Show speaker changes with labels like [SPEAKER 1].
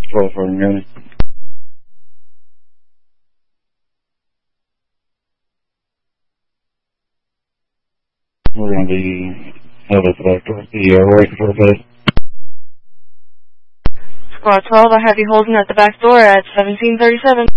[SPEAKER 1] 12 for Muni. We're going to be held at the Roy Control Base.
[SPEAKER 2] Squad 12, I have you holding at the back door at 1737.